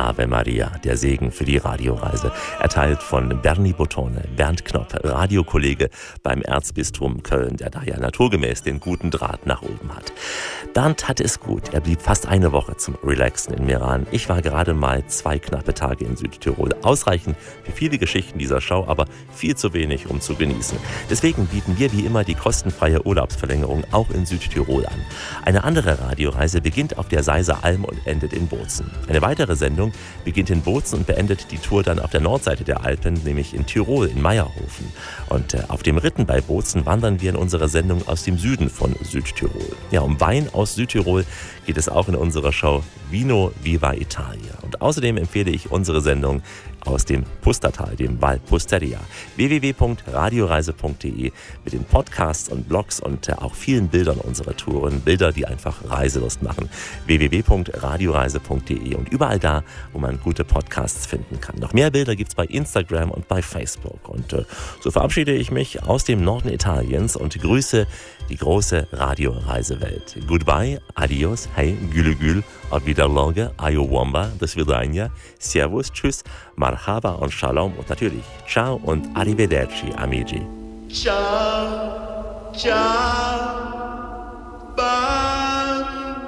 Ave Maria, der Segen für die Radioreise, erteilt von Bernie Bottone, Bernd Knopp, Radiokollege beim Erzbistum Köln, der da ja naturgemäß den guten Draht nach oben hat. Bernd hatte es gut. Er blieb fast eine Woche zum Relaxen in Meran. Ich war gerade mal 2 knappe Tage in Südtirol. Ausreichend für viele Geschichten dieser Show, aber viel zu wenig, um zu genießen. Deswegen bieten wir wie immer die kostenfreie Urlaubsverlängerung auch in Südtirol an. Eine andere Radioreise beginnt auf der Seiser Alm und endet in Bozen. Eine weitere Sendung beginnt in Bozen und beendet die Tour dann auf der Nordseite der Alpen, nämlich in Tirol, in Meierhofen. Und auf dem Ritten bei Bozen wandern wir in unserer Sendung aus dem Süden von Südtirol. Ja, um Wein aus Südtirol geht es auch in unserer Show Vino Viva Italia. Und außerdem empfehle ich unsere Sendung aus dem Pustertal, dem Val Pusteria. www.radioreise.de mit den Podcasts und Blogs und auch vielen Bildern unserer Touren. Bilder, die einfach Reiselust machen. www.radioreise.de und überall da, wo man gute Podcasts finden kann. Noch mehr Bilder gibt's bei Instagram und bei Facebook. Und so verabschiede ich mich aus dem Norden Italiens und grüße die große Radioreisewelt. Goodbye, adios, hey, gülü gül, auf Wiederlage, ayowamba, do svidania, servus, tschüss, marhaba und shalom und natürlich ciao und arrivederci, amici. Ciao, ciao, bambina.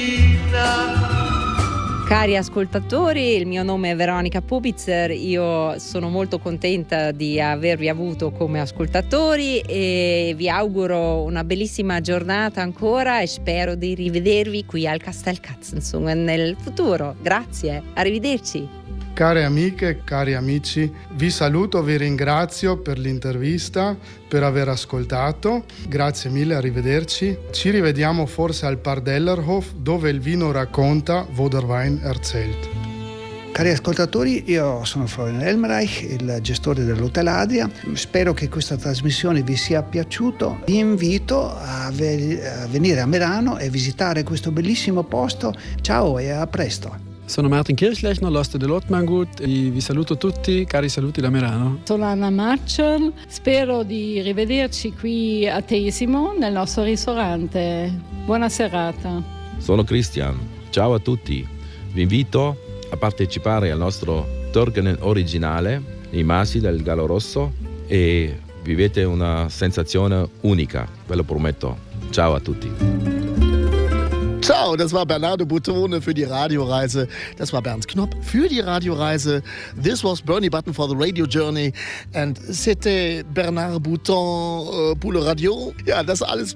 Cari ascoltatori, il mio nome è Veronica Pubitzer, io sono molto contenta di avervi avuto come ascoltatori e vi auguro una bellissima giornata ancora e spero di rivedervi qui al Castel Katzensungen nel futuro. Grazie, arrivederci. Care amiche, cari amici, vi saluto, vi ringrazio per l'intervista, per aver ascoltato. Grazie mille, arrivederci. Ci rivediamo forse al Pardellerhof, dove il vino racconta, wo der Wein erzählt. Cari ascoltatori, io sono Florian Elmreich, il gestore dell'Hotel Adria. Spero che questa trasmissione vi sia piaciuta. Vi invito a venire a Merano e visitare questo bellissimo posto. Ciao e a presto. Sono Martin Kirchlechner, l'oste dell'Ottmangut e vi saluto tutti, cari saluti da Merano. Sono Anna Marchel, spero di rivederci qui a Tesimo nel nostro ristorante. Buona serata. Sono Christian, ciao a tutti. Vi invito a partecipare al nostro Torgenen originale, i Masi del Gallo Rosso, e vivete una sensazione unica, ve lo prometto. Ciao a tutti. Ciao, das war Bernardo Bottone für die Radioreise. Das war Bernd Knopp für die Radioreise. This was Bernie Button for the Radio Journey. And c'était Bernard Bouton pour le radio. Ja, das alles